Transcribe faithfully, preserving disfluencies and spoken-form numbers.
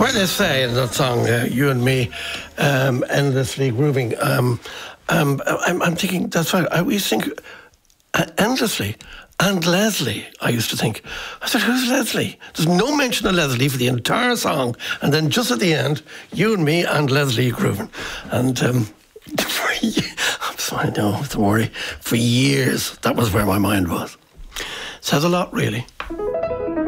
Where they say in that song, uh, You and Me, um, endlessly grooving, um, um, I'm, I'm thinking, that's right, I always think uh, endlessly. And Leslie, I used to think. I said, who's Leslie? There's no mention of Leslie for the entire song. And then just at the end, You and Me and Leslie grooving. And um, for ye- I'm sorry, no, don't worry. For years, that was where my mind was. Says a lot, really.